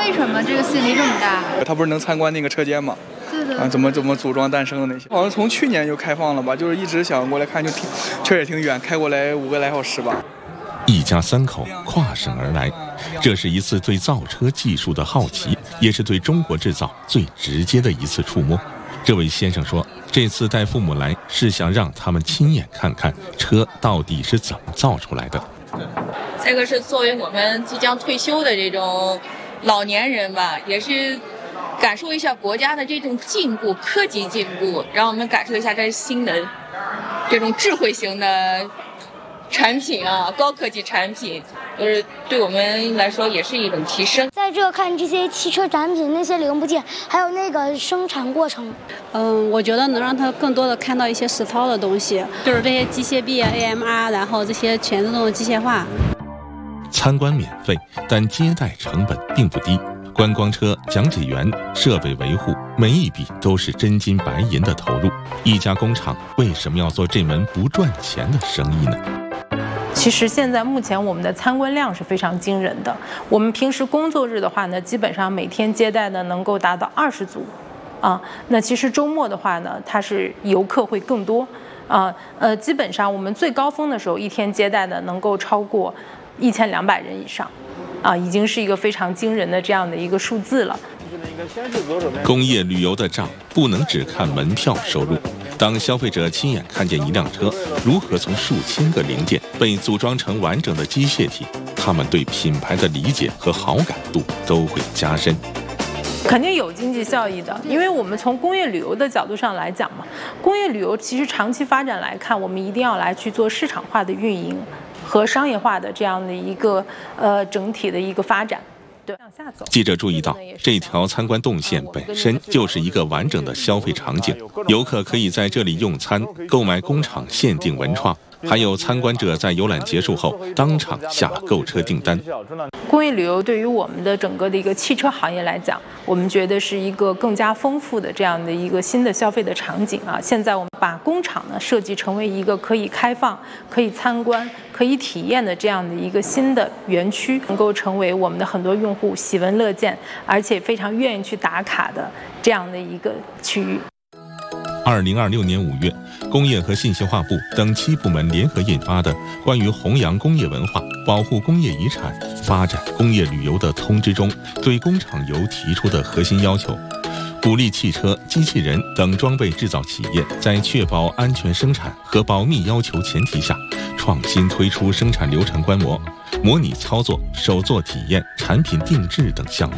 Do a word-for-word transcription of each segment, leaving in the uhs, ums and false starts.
为什么这个吸引力这么大？ 他不是能参观那个车间吗？ 对的。 啊，怎么怎么组装诞生的那些，好像从去年就开放了吧，就是一直想过来看，就挺确实也挺远，开过来五个来小时吧。 一家三口跨省而来，这是一次对造车技术的好奇，也是对中国制造最直接的一次触摸。这位先生说，这次带父母来是想让他们亲眼看看车到底是怎么造出来的。 这个是作为我们即将退休的这种老年人吧，也是感受一下国家的这种进步，科技进步，让我们感受一下这新的这种智慧型的产品啊，高科技产品，就是对我们来说也是一种提升。 在这看这些汽车展品，那些零部件，还有那个生产过程。 嗯，我觉得能让他更多的看到一些实操的东西，就是这些机械臂啊、A M R， 然后这些全自动的机械化。 参观免费，但接待成本并不低。观光车、讲解员、设备维护，每一笔都是真金白银的投入。一家工厂为什么要做这门不赚钱的生意呢？ 其实现在目前我们的参观量是非常惊人的。我们平时工作日的话呢，基本上每天接待呢能够达到二十组，啊，那其实周末的话呢，它是游客会更多，啊，呃，基本上我们最高峰的时候，一天接待的能够超过一千两百人以上，啊，已经是一个非常惊人的这样的一个数字了。 工业旅游的账不能只看门票收入。当消费者亲眼看见一辆车如何从数千个零件被组装成完整的机械体，他们对品牌的理解和好感度都会加深。 肯定有经济效益的，因为我们从工业旅游的角度上来讲嘛，工业旅游其实长期发展来看，我们一定要来去做市场化的运营和商业化的这样的一个呃整体的一个发展。 记者注意到，这条参观动线本身就是一个完整的消费场景，游客可以在这里用餐、购买工厂限定文创，还有参观者在游览结束后当场下购车订单。 工业旅游对于我们的整个的一个汽车行业来讲，我们觉得是一个更加丰富的这样的一个新的消费的场景啊。现在我们把工厂呢设计成为一个可以开放、可以参观、可以体验的这样的一个新的园区，能够成为我们的很多用户喜闻乐见，而且非常愿意去打卡的这样的一个区域。 二零二六年五月，工业和信息化部等七部门联合印发的《关于弘扬工业文化、保护工业遗产、发展工业旅游的通知》中，对工厂游提出的核心要求，鼓励汽车、机器人等装备制造企业在确保安全生产和保密要求前提下，创新推出生产流程观摩、模拟操作、手作体验、产品定制等项目。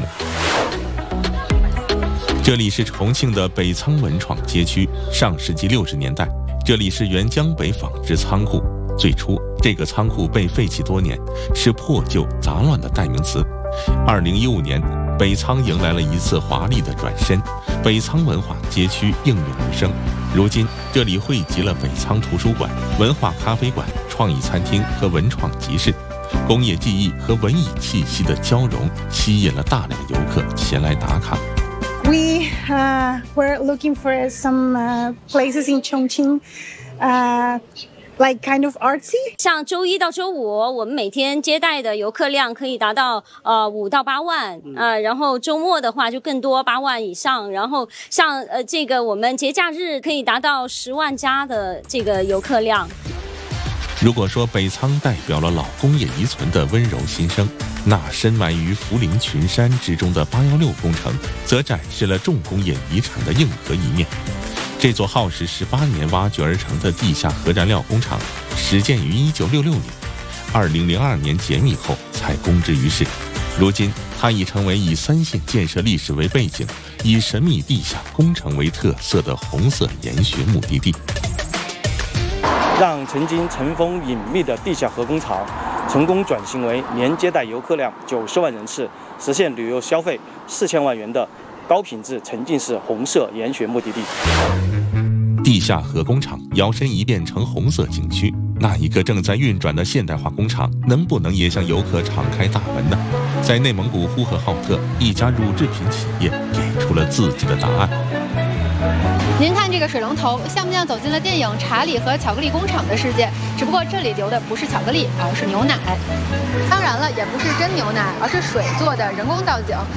这里是重庆的北仓文创街区，上世纪六十年代，这里是原江北纺织仓库。最初，这个仓库被废弃多年，是破旧杂乱的代名词。二零一五年，北仓迎来了一次华丽的转身，北仓文化街区应运而生。如今，这里汇集了北仓图书馆、文化咖啡馆、创意餐厅和文创集市，工业技艺和文艺气息的交融，吸引了大量游客前来打卡。 We uh, were looking for some uh, places in Chongqing, uh, like kind of artsy. 像周一到周五，我们每天接待的游客量可以达到呃五到八万，呃，然后周末的话就更多，八万以上。然后像呃这个我们节假日可以达到十万加的这个游客量。 如果说北仓代表了老工业遗存的温柔新生，那深埋于涪陵群山之中的八一六工程，则展示了重工业遗产的硬核一面。这座耗时十八年挖掘而成的地下核燃料工厂，始建于一九六六年，二零零二年解密后才公之于世。如今，它已成为以三线建设历史为背景，以神秘地下工程为特色的红色研学目的地。 让曾经尘封隐秘的地下核工厂成功转型为年接待游客量九十万人次，实现旅游消费四千万元的高品质沉浸式红色研学目的地。 地下核工厂摇身一变成红色景区，那一个正在运转的现代化工厂，能不能也向游客敞开大门呢？在内蒙古呼和浩特，一家乳制品企业给出了自己的答案。 您看这个水龙头，像不像走进了电影《查理和巧克力工厂》的世界？只不过这里流的不是巧克力，而是牛奶。当然了，也不是真牛奶，而是水做的人工造景。